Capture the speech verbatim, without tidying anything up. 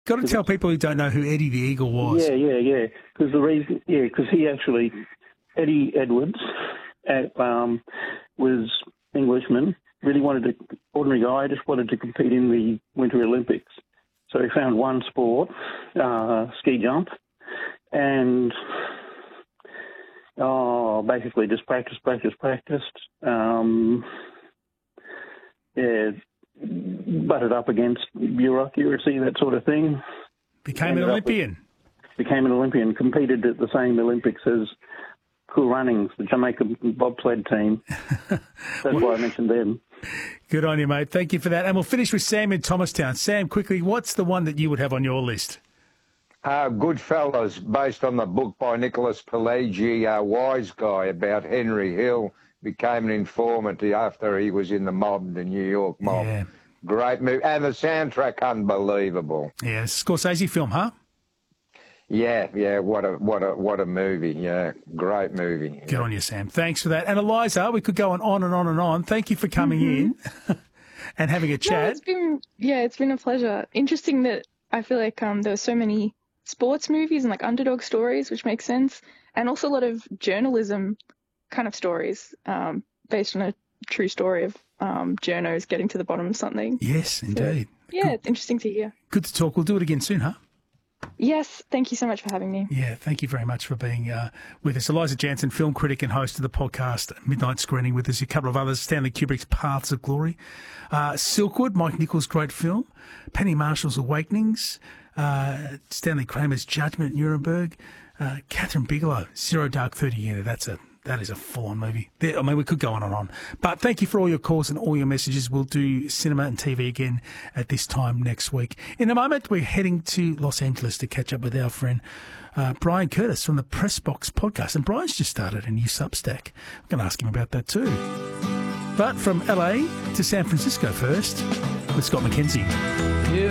Got to tell people who don't know who Eddie the Eagle was. Yeah, yeah, yeah. Because the reason, yeah, because he actually, Eddie Edwards, at, um, was Englishman. Really wanted to, ordinary guy, just wanted to compete in the Winter Olympics. So he found one sport, uh, ski jump, and oh, basically just practice, practice, practiced. Um, yeah, butted up against bureaucracy, that sort of thing. Became an Olympian. With, became an Olympian, competed at the same Olympics as Cool Runnings, the Jamaican bobsled team. That's why I mentioned them. Good on you, mate. Thank you for that. And we'll finish with Sam in Thomastown. Sam, quickly, what's the one that you would have on your list? Uh, Goodfellas, based on the book by Nicholas Pileggi, a wise guy about Henry Hill, became an informant after he was in the mob, the New York mob. Yeah. Great movie. And the soundtrack, unbelievable. Yeah, Scorsese film, huh? Yeah, yeah, what a what a what a movie. Yeah, great movie. Good on you, Sam. Thanks for that. And Eliza, we could go on, on and on and on. Thank you for coming mm-hmm. in and having a chat. No, it's been yeah, it's been a pleasure. Interesting that I feel like um there were so many sports movies and like underdog stories, which makes sense, and also a lot of journalism kind of stories um based on a true story of um journos getting to the bottom of something. Yes, indeed. So, yeah, Good. It's interesting to hear. Good to talk. We'll do it again soon, huh? Yes, thank you so much for having me. Yeah, thank you very much for being uh, with us. Eliza Jansen, film critic and host of the podcast Midnight Screening with us. A couple of others, Stanley Kubrick's Paths of Glory. Uh, Silkwood, Mike Nichols' great film. Penny Marshall's Awakenings. Uh, Stanley Kramer's Judgment at Nuremberg. Uh, Catherine Bigelow, Zero Dark Thirty. Yeah, that's a That is a full-on movie. There, I mean, we could go on and on. But thank you for all your calls and all your messages. We'll do cinema and T V again at this time next week. In a moment, we're heading to Los Angeles to catch up with our friend uh, Brian Curtis from the Press Box podcast. And Brian's just started a new Substack. I'm going to ask him about that too. But from L A to San Francisco first with Scott McKenzie. You